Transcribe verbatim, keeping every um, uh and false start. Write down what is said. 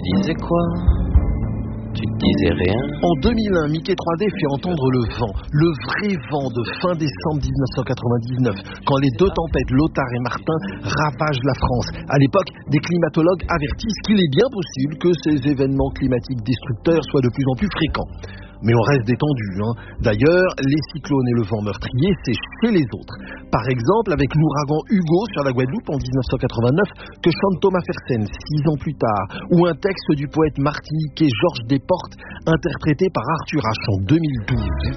disais quoi? Tu disais rien? En deux mille un, Mickey trois D fait entendre le vent, le vrai vent de fin décembre dix-neuf cent quatre-vingt-dix-neuf, quand les deux tempêtes, Lothar et Martin, ravagent la France. À l'époque, des climatologues avertissent qu'il est bien possible que ces événements climatiques destructeurs soient de plus en plus fréquents. Mais on reste détendu. Hein. D'ailleurs, les cyclones et le vent meurtrier, c'est chez les autres. Par exemple, avec l'ouragan Hugo sur la Guadeloupe en dix-neuf cent quatre-vingt-neuf, que chante Thomas Fersen six ans plus tard, ou un texte du poète martiniquais Georges Desportes, interprété par Arthur H en deux mille douze.